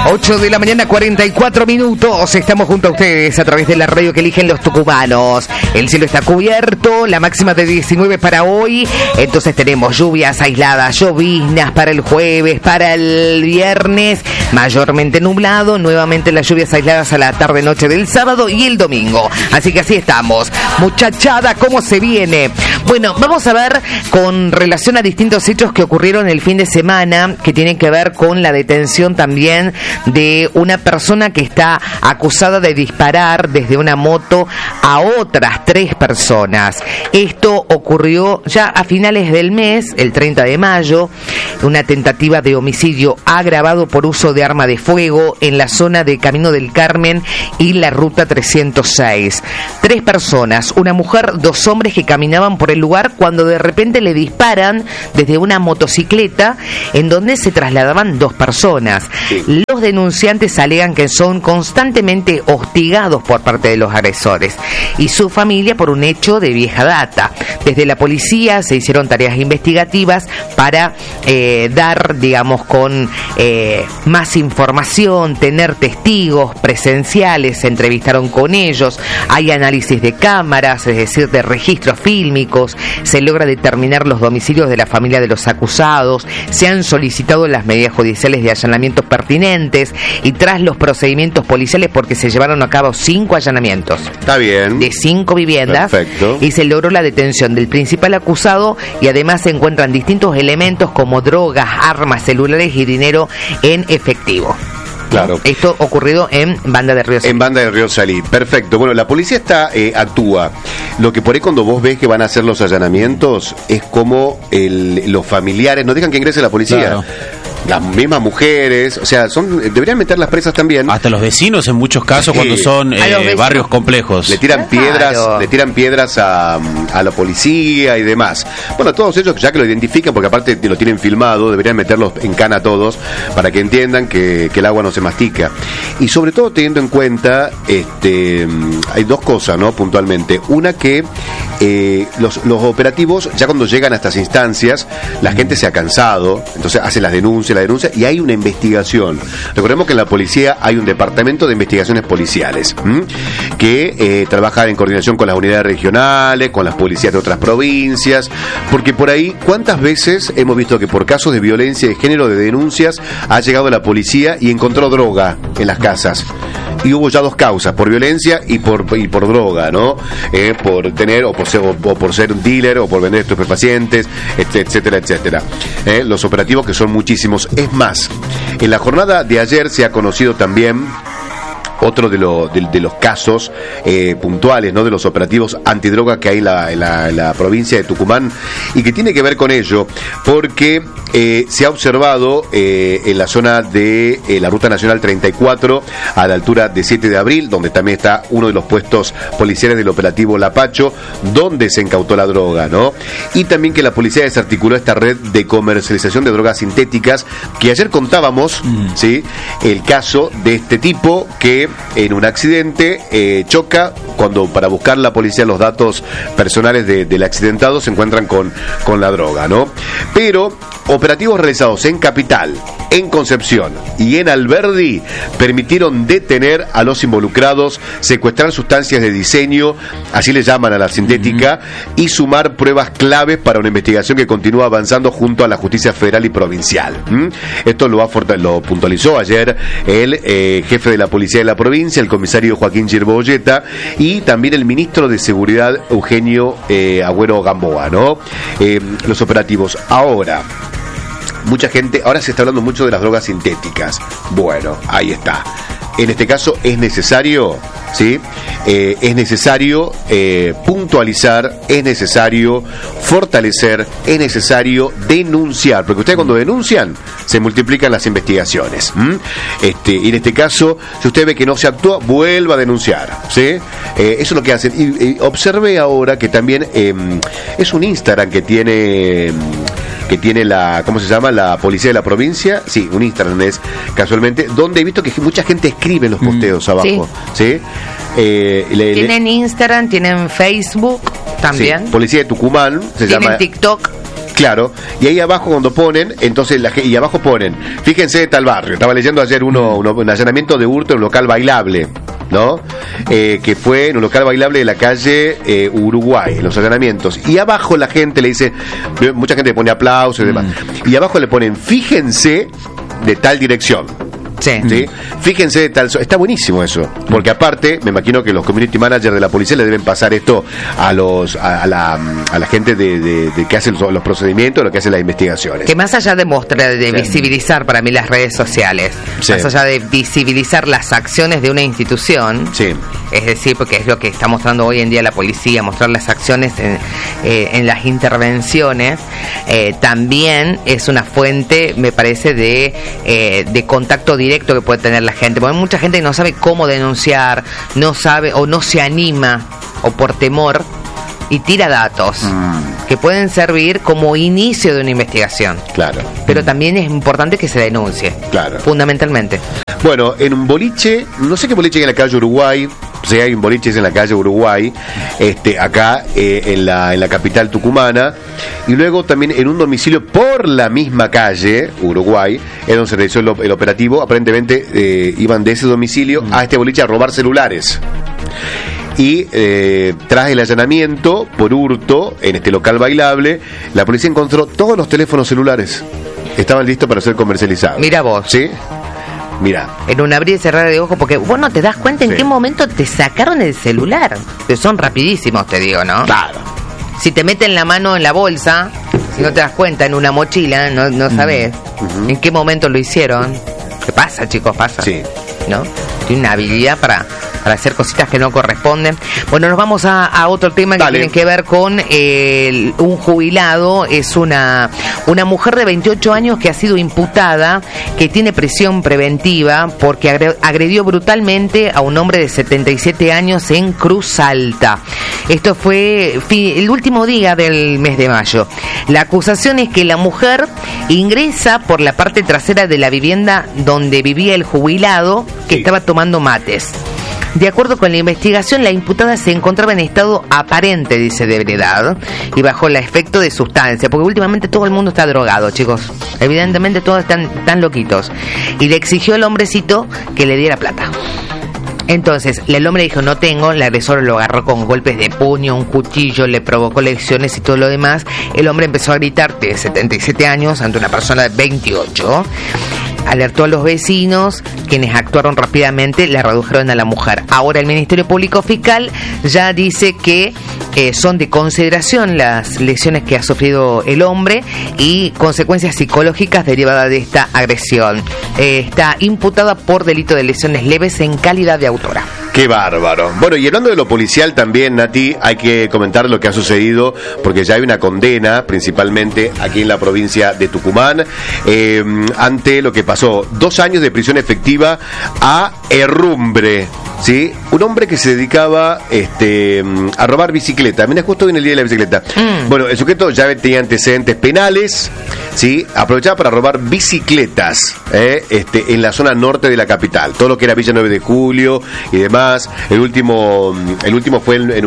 8 de la mañana, 44 minutos. Estamos junto a ustedes a través de la radio que eligen los tucumanos. El cielo está cubierto, la máxima de 19 para hoy. Entonces tenemos lluvias aisladas, lloviznas para el jueves, para el viernes, mayormente nublado. Nuevamente las lluvias aisladas a la tarde-noche del sábado y el domingo. Así que así estamos. Muchachada, ¿cómo se viene? Bueno, vamos a ver con relación a distintos hechos que ocurrieron el fin de semana, que tienen que ver con la detención también de una persona que está acusada de disparar desde una moto a otras 3 personas. Esto ocurrió ya a finales del mes, el 30 de mayo, una tentativa de homicidio agravado por uso de arma de fuego en la zona de Camino del Carmen y la ruta 306. 3 personas, una mujer, 2 hombres que caminaban por el lugar cuando de repente le disparan desde una motocicleta en donde se trasladaban 2 personas. Sí. Los denunciantes alegan que son constantemente hostigados por parte de los agresores y su familia por un hecho de vieja data. Desde la policía se hicieron tareas investigativas para dar, digamos, con más información, tener testigos presenciales, se entrevistaron con ellos, hay análisis de cámaras, es decir, de registros fílmicos, se logra determinar los domicilios de la familia de los acusados, se han solicitado las medidas judiciales de allanamientos pertinentes y tras los procedimientos policiales, porque se llevaron a cabo 5 allanamientos. Está bien. De 5 viviendas. Perfecto. Y se logró la detención del principal acusado y además se encuentran distintos elementos como drogas, armas, celulares y dinero en efectivo. Claro. Esto ocurrido en Banda de Río Salí. En Banda de Río Salí, perfecto. Bueno, la policía actúa. Lo que por ahí cuando vos ves que van a hacer los allanamientos es como los familiares no dejan que ingrese la policía. Claro. Las mismas mujeres, o sea, deberían meter las presas también. Hasta los vecinos en muchos casos, Sí. cuando son barrios complejos. Le tiran piedras a la policía y demás. Bueno, todos ellos, ya que lo identifican, porque aparte lo tienen filmado, deberían meterlos en cana a todos para que entiendan que el agua no se mastica. Y sobre todo teniendo en cuenta, hay 2 cosas, ¿no? Puntualmente. Una que los operativos, ya cuando llegan a estas instancias, la gente se ha cansado, entonces hace la denuncia y hay una investigación. Recordemos que en la policía hay un departamento de investigaciones policiales que trabaja en coordinación con las unidades regionales, con las policías de otras provincias, porque por ahí, ¿cuántas veces hemos visto que por casos de violencia de género, de denuncias, ha llegado la policía y encontró droga en las casas? Y hubo ya 2 causas, por violencia y por droga, ¿no? Por tener o por ser un dealer o por vender estupefacientes, etcétera, etcétera. Los operativos que son muchísimos. Es más, en la jornada de ayer se ha conocido también otro de los casos puntuales, ¿no? De los operativos antidroga que hay en la provincia de Tucumán y que tiene que ver con ello, porque se ha observado en la zona de la Ruta Nacional 34 a la altura de 7 de abril, donde también está uno de los puestos policiales del operativo Lapacho, donde se incautó la droga, ¿no? Y también que la policía desarticuló esta red de comercialización de drogas sintéticas, que ayer contábamos, ¿sí? El caso de este tipo que en un accidente choca, cuando para buscar la policía los datos personales del accidentado se encuentran con la droga, ¿no? Pero operativos realizados en Capital, en Concepción y en Alberdi permitieron detener a los involucrados, secuestrar sustancias de diseño, así le llaman a la sintética, y sumar pruebas claves para una investigación que continúa avanzando junto a la justicia federal y provincial. Esto lo puntualizó ayer el jefe de la policía de la provincia, el comisario Joaquín Girbolleta, y también el ministro de Seguridad Eugenio Agüero Gamboa, ¿no? Los operativos. Ahora, mucha gente, ahora se está hablando mucho de las drogas sintéticas. Bueno, ahí está. En este caso es necesario, ¿sí? Es necesario puntualizar, es necesario fortalecer, es necesario denunciar, porque ustedes cuando denuncian se multiplican las investigaciones. Y en este caso, si usted ve que no se actúa, vuelva a denunciar, ¿sí? Eso es lo que hacen. Y observe ahora que también es un Instagram que tiene la, ¿cómo se llama? La policía de la provincia. Sí, un Instagram es casualmente, donde he visto que mucha gente escribe en los posteos abajo, ¿sí? Tienen Instagram, tienen Facebook también. Sí, Policía de Tucumán se tienen llama. TikTok. Claro, y ahí abajo cuando ponen, entonces y abajo ponen, fíjense de tal barrio. Estaba leyendo ayer un allanamiento de hurto en un local bailable, ¿no? Que fue en un local bailable de la calle Uruguay, en los allanamientos. Y abajo la gente le dice, mucha gente le pone aplausos y demás. Y abajo le ponen, fíjense de tal dirección. Sí. Fíjense de tal... Está buenísimo eso, porque aparte me imagino que los community managers de la policía le deben pasar esto a la gente de que hace los procedimientos, lo que hace las investigaciones. Que más allá de mostrar, de visibilizar para mí las redes sociales, más allá de visibilizar las acciones de una institución, es decir, porque es lo que está mostrando hoy en día la policía, mostrar las acciones en las intervenciones, también es una fuente, me parece, de contacto directo que puede tener la gente, porque hay mucha gente que no sabe cómo denunciar, no sabe o no se anima, o por temor, y tira datos que pueden servir como inicio de una investigación. Claro. Pero también es importante que se denuncie. Claro. Fundamentalmente. Bueno, en un boliche, no sé qué boliche hay en la calle Uruguay, o sea, hay un boliche en la calle Uruguay, acá en la capital tucumana, y luego también en un domicilio por la misma calle Uruguay, es donde se realizó el operativo. Aparentemente iban de ese domicilio a este boliche a robar celulares. Y tras el allanamiento por hurto en este local bailable, la policía encontró todos los teléfonos celulares. Estaban listos para ser comercializados. Mira vos. ¿Sí? Mira. En un abrir y cerrar de ojos, porque vos no te das cuenta en qué momento te sacaron el celular. Que son rapidísimos, te digo, ¿no? Claro. Si te meten la mano en la bolsa, si no te das cuenta, en una mochila, no sabés en qué momento lo hicieron. ¿Qué pasa, chicos? Pasa. Sí. ¿No? Tiene una habilidad para hacer cositas que no corresponden. Bueno, nos vamos a otro tema que tiene que ver con un jubilado. Es una mujer de 28 años que ha sido imputada, que tiene prisión preventiva porque agredió brutalmente a un hombre de 77 años en Cruz Alta. Esto fue el último día del mes de mayo. La acusación es que la mujer ingresa por la parte trasera de la vivienda donde vivía el jubilado, que estaba tomando mates. De acuerdo con la investigación, la imputada se encontraba en estado aparente, dice, de ebriedad y bajo el efecto de sustancia, porque últimamente todo el mundo está drogado, chicos. Evidentemente todos están loquitos. Y le exigió al hombrecito que le diera plata. Entonces, el hombre dijo, no tengo. El agresor lo agarró con golpes de puño, un cuchillo, le provocó lesiones y todo lo demás. El hombre empezó a gritar, de 77 años, ante una persona de 28. Alertó a los vecinos, quienes actuaron rápidamente, le redujeron a la mujer. Ahora el Ministerio Público Fiscal ya dice que son de consideración las lesiones que ha sufrido el hombre y consecuencias psicológicas derivadas de esta agresión. Está imputada por delito de lesiones leves en calidad de autora. ¡Qué bárbaro! Bueno, y hablando de lo policial también, Nati, hay que comentar lo que ha sucedido, porque ya hay una condena, principalmente aquí en la provincia de Tucumán, ante lo que pasó, 2 años de prisión efectiva a Herrumbre, ¿sí? Un hombre que se dedicaba a robar bicicleta. Mira, justo hoy en el día de la bicicleta. Bueno, el sujeto ya tenía antecedentes penales, ¿sí? Aprovechaba para robar bicicletas, en la zona norte de la capital, todo lo que era Villa 9 de Julio y demás. El último fue en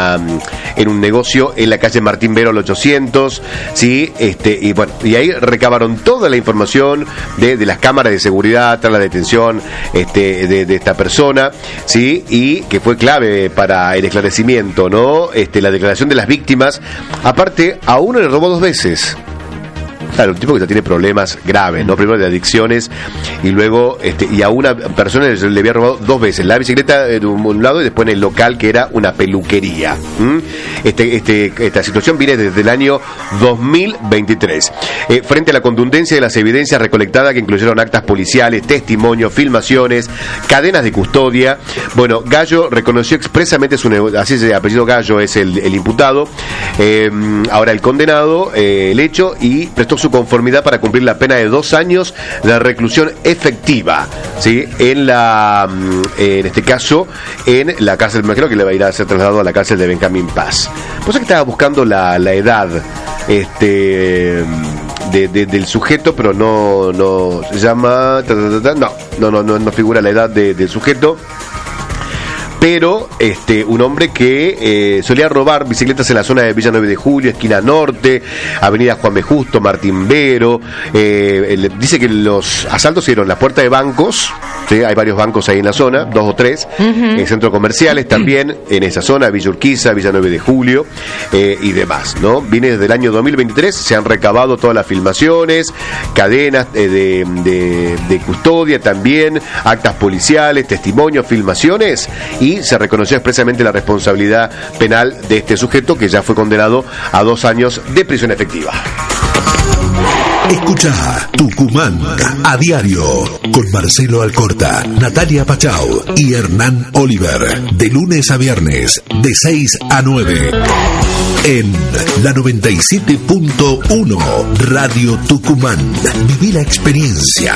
un negocio en la calle Martín Vero al 800, ¿sí? Y bueno, y ahí recabaron toda la información de las cámaras de seguridad tras la detención de esta persona, ¿sí? Y que fue clave para el esclarecimiento, ¿no? La declaración de las víctimas. Aparte, a uno le robó 2 veces. Claro, un tipo que ya tiene problemas graves, ¿no? Primero de adicciones y luego, y a una persona le había robado 2 veces, la bicicleta de un lado y después en el local que era una peluquería. Esta situación viene desde el año 2023. Frente a la contundencia de las evidencias recolectadas, que incluyeron actas policiales, testimonios, filmaciones, cadenas de custodia, bueno, Gallo reconoció expresamente así se apellido Gallo es el imputado, ahora el condenado, el hecho, y prestó su conformidad para cumplir la pena de 2 años de reclusión efectiva, ¿sí? En este caso, en la cárcel, me imagino que le va a ir a ser trasladado a la cárcel de Benjamín Paz. Pues es que estaba buscando la edad del sujeto, pero no se llama, no figura la edad del sujeto. pero un hombre que solía robar bicicletas en la zona de Villa 9 de Julio, esquina norte, avenida Juan B. Justo, Martín Vero. Dice que los asaltos hicieron la puerta de bancos, ¿sí? Hay varios bancos ahí en la zona, 2 o 3, en centros comerciales también, en esa zona, Villa Urquiza, Villa 9 de Julio y demás, ¿no? Viene desde el año 2023, se han recabado todas las filmaciones, cadenas de custodia también, actas policiales, testimonios, filmaciones, y se reconoció expresamente la responsabilidad penal de este sujeto, que ya fue condenado a 2 años de prisión efectiva. Escucha Tucumán a diario con Marcelo Alcorta, Natalia Pachau y Hernán Oliver, de lunes a viernes de 6 a 9 en la 97.1 Radio Tucumán. Viví la experiencia.